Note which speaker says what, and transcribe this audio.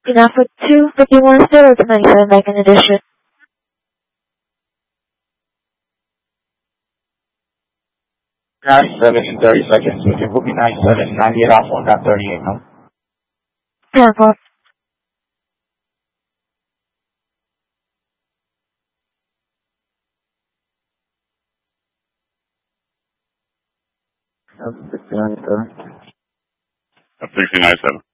Speaker 1: Enough for 251 still or 97 back in addition?
Speaker 2: 97 in 30 seconds. So if you're booking 97, 98 off 1.38, no?
Speaker 1: 10-4.
Speaker 2: That's 69.7.
Speaker 3: That's 69.7.